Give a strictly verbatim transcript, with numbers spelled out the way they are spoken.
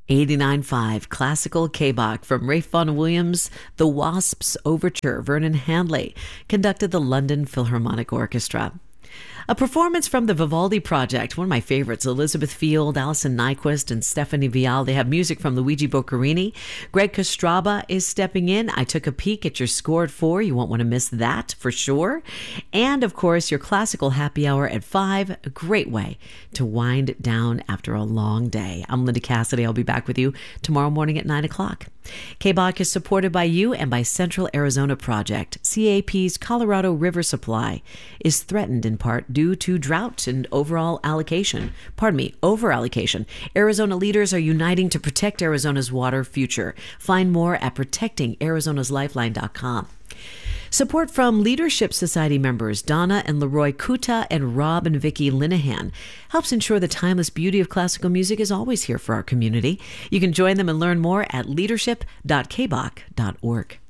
eighty-nine point five Classical K-Bach from Ralph Vaughan Williams, The Wasps Overture, Vernon Handley, conducted the London Philharmonic Orchestra. A performance from the Vivaldi Project, one of my favorites. Elizabeth Field, Alison Nyquist, and Stephanie Vial. They have music from Luigi Boccherini. Greg Kostraba is stepping in. I took a peek at your score at four. You won't want to miss that for sure. And, of course, your classical happy hour at five. A great way to wind down after a long day. I'm Linda Cassidy. I'll be back with you tomorrow morning at nine o'clock. K-Bach is supported by you and by Central Arizona Project. C A P's Colorado River supply is threatened in part due to drought and overall allocation. Pardon me, over-allocation. Arizona leaders are uniting to protect Arizona's water future. Find more at protecting arizonas lifeline dot com. Support from Leadership Society members Donna and Leroy Kuta and Rob and Vicky Linehan helps ensure the timeless beauty of classical music is always here for our community. You can join them and learn more at leadership dot k bach dot org.